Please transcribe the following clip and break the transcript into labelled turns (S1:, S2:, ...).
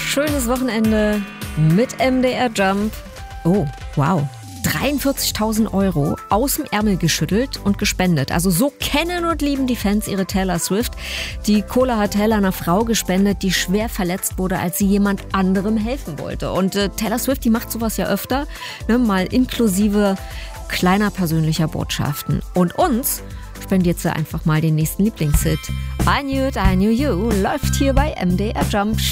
S1: schönes Wochenende mit MDR Jump. Oh, wow. 43.000 Euro aus dem Ärmel geschüttelt und gespendet. Also so kennen und lieben die Fans ihre Taylor Swift. Die Kohle hat Taylor einer Frau gespendet, die schwer verletzt wurde, als sie jemand anderem helfen wollte. Und Taylor Swift, die macht sowas ja öfter, ne, mal inklusive kleiner persönlicher Botschaften. Und uns spendiert sie einfach mal den nächsten Lieblingshit. I Knew It, I Knew You läuft hier bei MDR Jump.